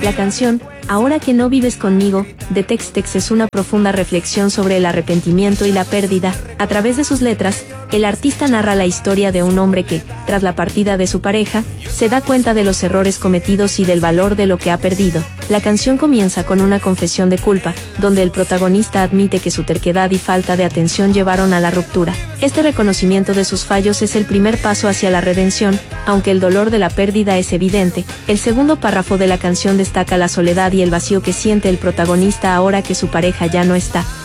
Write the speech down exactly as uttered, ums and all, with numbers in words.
La canción, Ahora que no vives conmigo, de Tex Tex es una profunda reflexión sobre el arrepentimiento y la pérdida. A través de sus letras, el artista narra la historia de un hombre que, tras la partida de su pareja, se da cuenta de los errores cometidos y del valor de lo que ha perdido. La canción comienza con una confesión de culpa, donde el protagonista admite que su terquedad y falta de atención llevaron a la ruptura. Este reconocimiento de sus fallos es el primer paso hacia la redención, aunque el dolor de la pérdida es evidente. El segundo párrafo de la canción destaca la soledad y el vacío que siente el protagonista ahora que su pareja ya no está.